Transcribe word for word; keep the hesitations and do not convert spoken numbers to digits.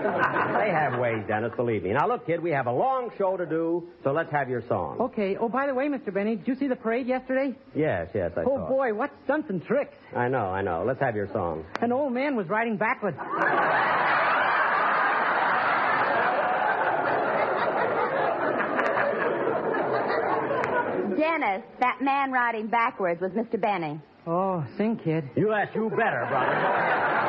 They have ways, Dennis, believe me. Now, look, kid, we have a long show to do, so let's have your song. Okay. Oh, by the way, Mister Benny, did you see the parade yesterday? Yes, yes, I oh, saw. Oh, boy, what stunts and tricks. I know, I know. Let's have your song. An old man was riding backwards. Dennis, that man riding backwards was Mister Benny. Oh, sing, kid. You ask you better, brother.